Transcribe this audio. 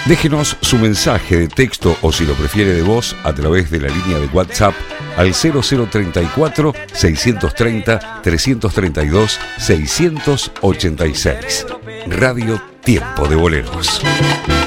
Déjenos su mensaje de texto o si lo prefiere de voz a través de la línea de WhatsApp al 0034 630 332 686. Radio Tiempo de Boleros.